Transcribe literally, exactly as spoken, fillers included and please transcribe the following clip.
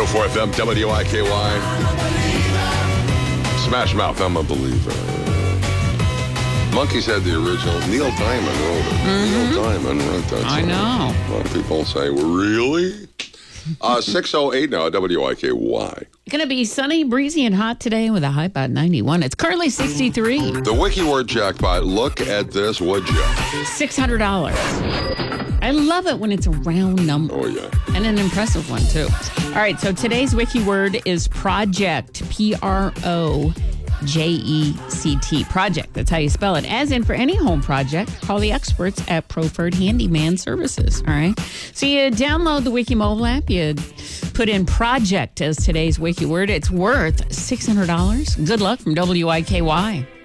oh four F M, W I K Y. Smash Mouth, I'm a believer. Monkeys had the original. Neil Diamond wrote it. Mm-hmm. Neil Diamond wrote that song. I know. A lot of people say, well, really? Uh, six oh eight now, W I K Y. Going to be sunny, breezy, and hot today with a high about ninety-one. It's currently sixty-three. The Wiki Word jackpot. Look at this, would you? six hundred dollars. I love it when it's a round number. Oh, yeah. And an impressive one, too. All right, so today's Wiki Word is project. P R O J E C T. Project. That's how you spell it. As in, for any home project, call the experts at Proffered Handyman Services. All right? So you download the Wiki mobile app. You put in project as today's Wiki Word. It's worth six hundred dollars. Good luck from W I K Y.